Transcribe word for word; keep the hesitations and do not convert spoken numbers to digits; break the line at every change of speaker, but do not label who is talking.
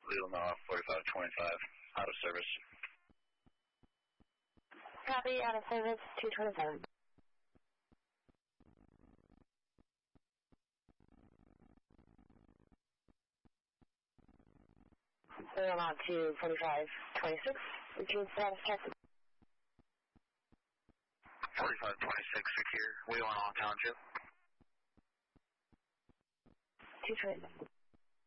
Legal now, forty-five twenty-five, out of service.
Copy, out of service, two twenty-seven. Legal now to forty-five twenty-six, routine status check.
forty-five twenty-six secure, Wheeling Long Township.
two twenty-seven.